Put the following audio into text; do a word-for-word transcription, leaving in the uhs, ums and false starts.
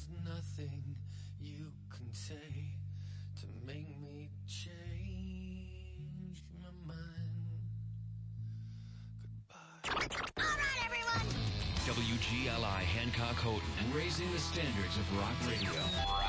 There's nothing you can say to make me change my mind. Goodbye. All right, everyone. W G L I Hancock Houghton, raising the standards of rock radio.